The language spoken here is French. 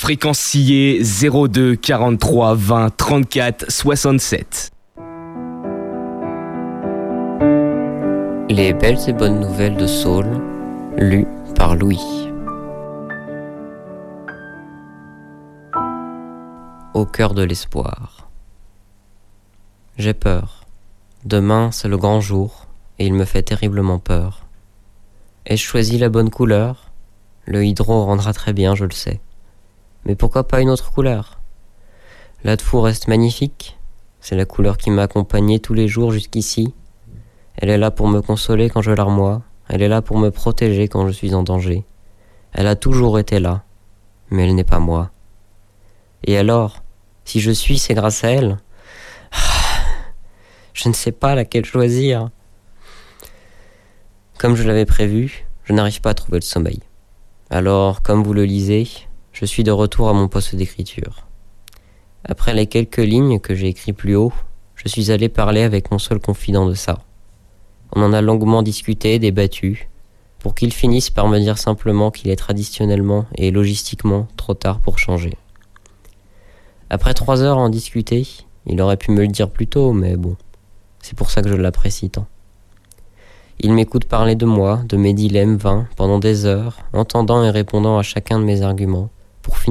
fréquence sillée 02 43 20 34 67. Les belles et bonnes nouvelles de Saul, lues par Louis. Au cœur de l'espoir. J'ai peur. Demain, c'est le grand jour, et il me fait terriblement peur. Ai-je choisi la bonne couleur ? Le hydro rendra très bien, je le sais. Mais pourquoi pas une autre couleur ? La Tfou reste magnifique. C'est la couleur qui m'a accompagné tous les jours jusqu'ici. Elle est là pour me consoler quand je larmoie. Elle est là pour me protéger quand je suis en danger. Elle a toujours été là, mais elle n'est pas moi. Et alors, si je suis, c'est grâce à elle. Je ne sais pas laquelle choisir. Comme je l'avais prévu, je n'arrive pas à trouver le sommeil. Alors, comme vous le lisez, je suis de retour à mon poste d'écriture. Après les quelques lignes que j'ai écrites plus haut, je suis allé parler avec mon seul confident de ça. On en a longuement discuté, débattu, pour qu'il finisse par me dire simplement qu'il est traditionnellement et logistiquement trop tard pour changer. Après 3 heures à en discuter, il aurait pu me le dire plus tôt, mais bon, c'est pour ça que je l'apprécie tant. Il m'écoute parler de moi, de mes dilemmes vains, pendant des heures, entendant et répondant à chacun de mes arguments.